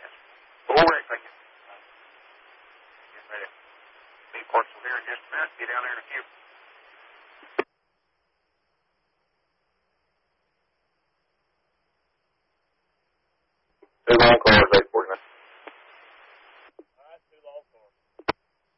All right, thank you. Getting ready to leave Parksville here in just a minute. Be down there in a few. Two on cars,